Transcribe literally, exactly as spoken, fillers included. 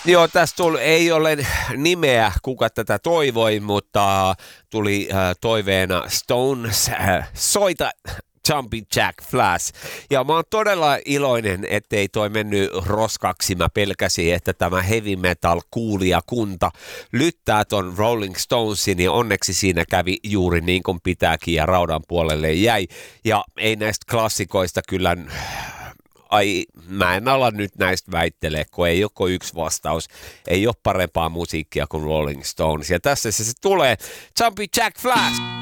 Joo, tässä tuli, ei ole nimeä, kuka tätä toivoi, mutta tuli äh, toiveena Stones, äh, soita Jumping Jack Flash. Ja mä oon todella iloinen, ettei toi mennyt roskaksi. Mä pelkäsin, että tämä heavy metal kuulijakunta lyttää ton Rolling Stonesin, ja onneksi siinä kävi juuri niin kuin pitääkin, ja raudan puolelle jäi. Ja ei näistä klassikoista kyllä... Ai, mä en ala nyt näistä väittelee, kun ei ole yksi vastaus. Ei ole parempaa musiikkia kuin Rolling Stones. Ja tässä se, se tulee. Jumpy Jack Flash!